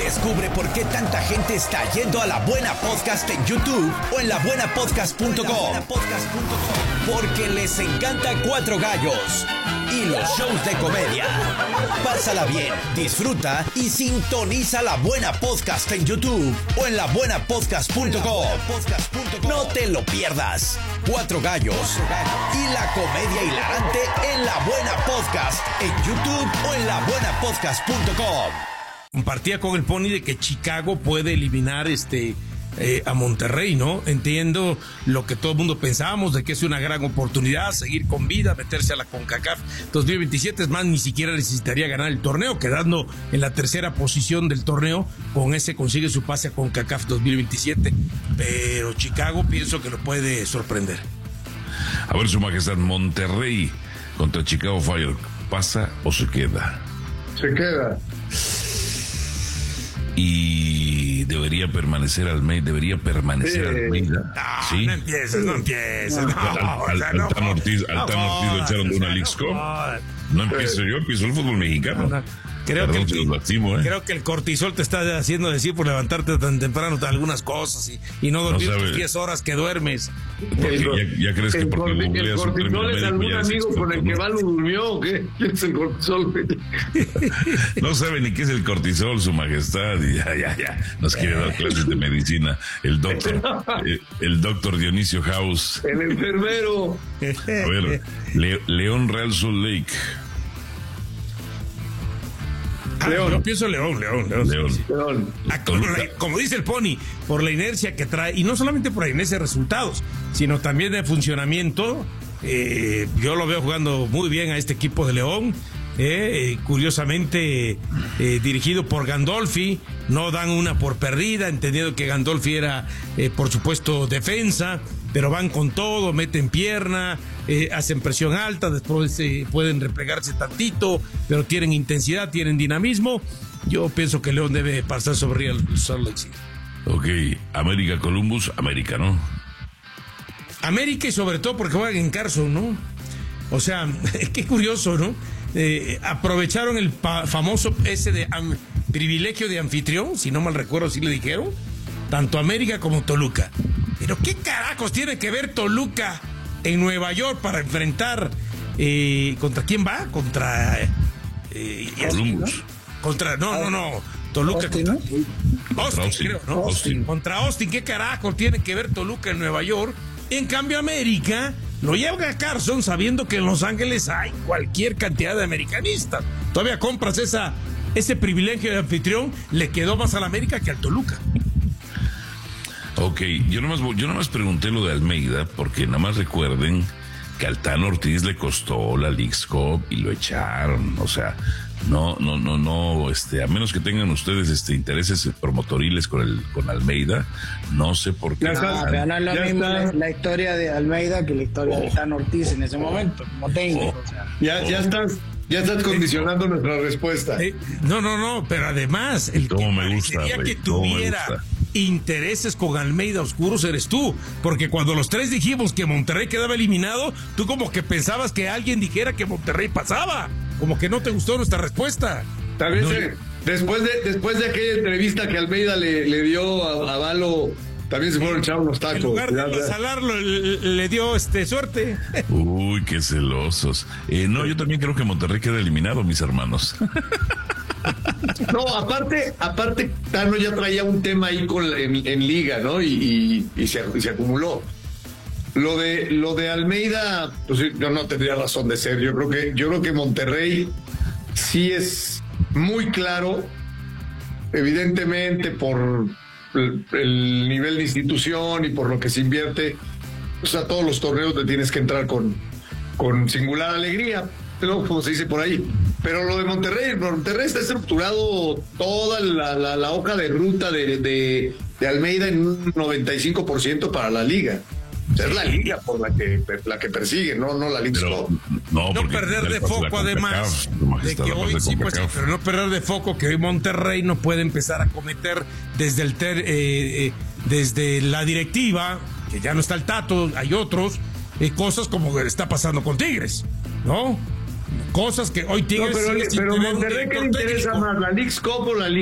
Descubre por qué tanta gente está yendo a La Buena Podcast en YouTube o en labuenapodcast.com. Porque les encanta Cuatro Gallos y los shows de comedia. Pásala bien, disfruta y sintoniza La Buena Podcast en YouTube o en labuenapodcast.com. No te lo pierdas. Cuatro Gallos y la comedia hilarante en La Buena Podcast en YouTube o en labuenapodcast.com. Compartía con el Pony de que Chicago puede eliminar a Monterrey, ¿no? Entiendo lo que todo el mundo pensábamos de que es una gran oportunidad seguir con vida, meterse a la CONCACAF 2027. Es más, ni siquiera necesitaría ganar el torneo, quedando en la tercera posición del torneo. Con ese consigue su pase a CONCACAF 2027. Pero Chicago pienso que lo puede sorprender. A ver, Su Majestad, Monterrey contra Chicago Fire, ¿pasa o se queda? Se queda. Y debería permanecer Almeida. No, ¿sí? no empieces. Altano Ortiz lo echaron de una Leagues Cup. No empiezo yo, empiezo el fútbol mexicano. Creo que el cortisol te está haciendo decir por levantarte tan temprano algunas cosas y no dormir tus 10 horas que duermes. Porque ya crees que porque el cortisol es algún amigo con el que Valo durmió, ¿o qué? ¿Qué es el cortisol? No sabe ni qué es el cortisol, Su Majestad, y ya nos quiere dar clases de medicina el doctor Dionisio House. El enfermero. A ver, León Real Salt Lake. Yo pienso León. Como dice el Pony, por la inercia que trae, y no solamente por la inercia de resultados, sino también de funcionamiento. Yo lo veo jugando muy bien a este equipo de León. Curiosamente dirigido por Gandolfi, no dan una por perdida, entendiendo que Gandolfi era por supuesto defensa, pero van con todo, meten pierna, hacen presión alta, después pueden replegarse tantito, pero tienen intensidad, tienen dinamismo. Yo pienso que León debe pasar sobre el Salt Lake City. Ok, América Columbus, América, ¿no? América, y sobre todo porque juegan en Carson, ¿no? O sea, qué curioso, ¿no? Aprovecharon el famoso privilegio de anfitrión, si no mal recuerdo, si le dijeron, tanto América como Toluca. Pero qué carajos tiene que ver Toluca en Nueva York para enfrentar ¿contra quién va? Contra Columbus. No. Toluca Austin, creo, ¿no? Austin. Contra Austin, qué carajos tiene que ver Toluca en Nueva York. En cambio, América lo lleva a Carson sabiendo que en Los Ángeles hay cualquier cantidad de americanistas. Todavía compras ese privilegio de anfitrión, le quedó más al América que al Toluca. Ok, yo nomás pregunté lo de Almeida, porque nada más recuerden que al Altano Ortiz le costó la Leagues Cup y lo echaron. O sea, no, a menos que tengan ustedes intereses promotoriles con Almeida, no sé por qué. Pero no es lo mismo la historia de Almeida que la historia de Altano Ortiz en ese momento, como técnico. O sea. Ya estás condicionando nuestra respuesta. No, pero además, el que parecería que tuviera intereses con Almeida oscuros eres tú, porque cuando los tres dijimos que Monterrey quedaba eliminado, tú como que pensabas que alguien dijera que Monterrey pasaba, como que no te gustó nuestra respuesta. Tal vez después de aquella entrevista que Almeida le dio a Valo, también se fueron a echar unos tacos. En lugar de salarlo, le dio suerte. Uy, qué celosos. No, yo también creo que Monterrey queda eliminado, mis hermanos. No, aparte, Tano ya traía un tema ahí en liga, ¿no? Y se acumuló. Lo de Almeida, pues yo no tendría razón de ser. Yo creo que Monterrey sí es muy claro, evidentemente por el nivel de institución y por lo que se invierte. O sea, todos los torneos te tienes que entrar con singular alegría, ¿no? Como se dice por ahí. Pero lo de Monterrey está estructurado toda la hoja de ruta de Almeida en un 95% para la liga. O sea, es la liga por la que persigue, no la Leagues Cup. No perder de foco, además, de que hoy sí, pues, pero no perder de foco que hoy Monterrey no puede empezar a cometer desde la directiva, que ya no está el Tato, hay otros, cosas como está pasando con Tigres, ¿no? Cosas que hoy Tigres... No, pero Monterrey, ¿qué le interesa más, la Leagues Cup o la Liga?